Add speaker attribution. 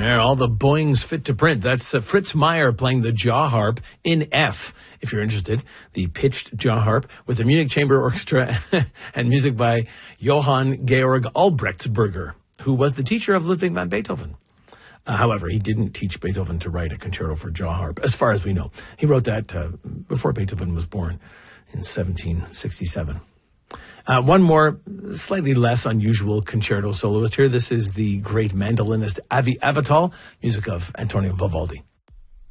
Speaker 1: Yeah, all the Boeings fit to print. That's Fritz Meyer playing the jaw harp in F, if you're interested. The pitched jaw harp with the Munich Chamber Orchestra and music by Johann Georg Albrechtsberger, who was the teacher of Ludwig van Beethoven. However, he didn't teach Beethoven to write a concerto for jaw harp, as far as we know. He wrote that before Beethoven was born in 1767. One more, slightly less unusual concerto soloist here. This is the great mandolinist Avi Avital, music of Antonio Vivaldi.